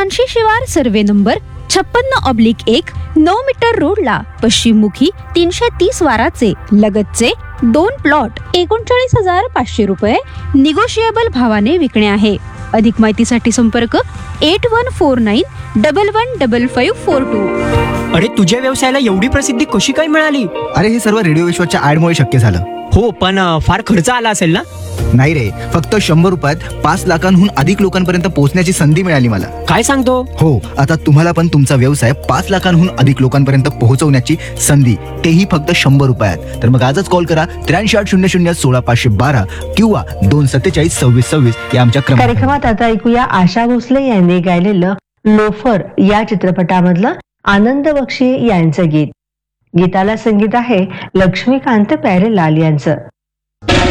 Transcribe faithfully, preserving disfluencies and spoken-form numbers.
मुनशी शिवार survey number छप्पन्न oblique एक, नऊ मीटर रोडला पश्चिममुखी तीनशे तीस वाराचे लगतचे दोन प्लॉट एकोणचाळीस हजार पाचशे रुपये निगोशिएबल भावाने विकणे आहे. अधिक माहितीसाठी संपर्क eight one four nine double one double five four to. अरे तुझ्या व्यवसायाला एवढी प्रसिद्धी कशी काय मिळाली? अरे हे सर्व रेडिओ विश्वाच्या ऍडमुळे शक्य झालं. हो, पण अ, फार खर्च आला असेल ना? नाही रे, फक्त शंभर रुपयात पाच लाखांहून अधिक लोकांपर्यंत पोहोचण्याची संधी मिळाली मला. काय सांगतो? हो, आता तुम्हाला पण तुमचा व्यवसाय पाच लाखांहून अधिक लोकांपर्यंत पोहोचवण्याची संधी, तेही फक्त शंभर रुपयात. तर मग आजच कॉल करा त्र्याऐंशी आठ शून्य शून्य सोळा पाचशे बारा किंवा दोन सत्तेचाळीस सव्वीस सव्वीस या आमच्या क्रमांक. कार्यक्रमात आता ऐकूया आशा भोसले यांनी गायलेलं लोफर या चित्रपटामधलं आनंद बक्षी यांचं गीत. गीताला संगीत आहे लक्ष्मीकांत प्यारेलाल यांचं.